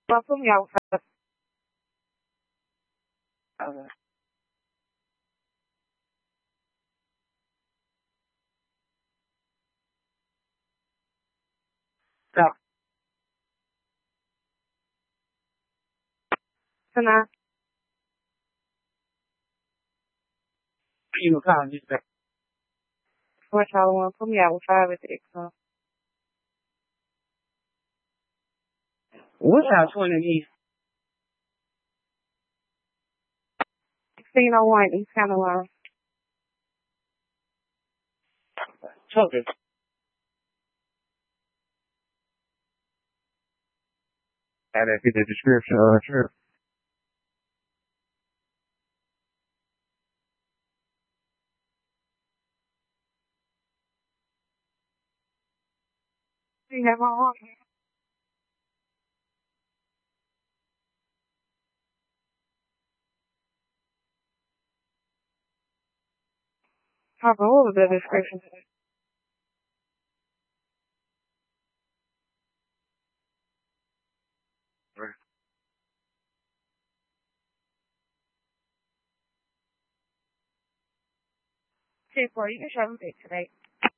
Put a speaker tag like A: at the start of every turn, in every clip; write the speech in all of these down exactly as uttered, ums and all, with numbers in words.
A: Well, put me outside. Okay. Stop. Tonight, you come just back. What y'all want? Put me outside with the extra. What's out twenty me? sixteen oh one, East Carolina. Choker. And if it's the description, uh, sure. You have my own. Papa, what was the description? ten four, you can show them pick today.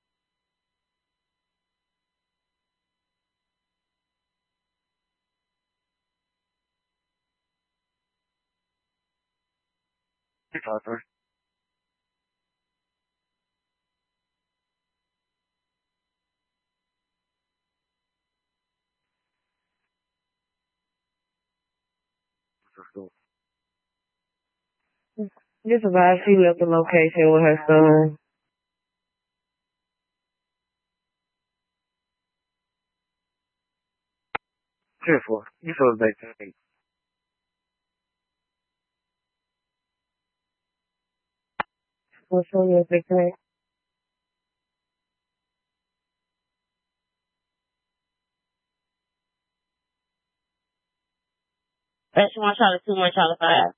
A: Papa. Just about she left the location with her son. ten four. You saw the back. What's on your big today? That's one dollar two, one dollar five.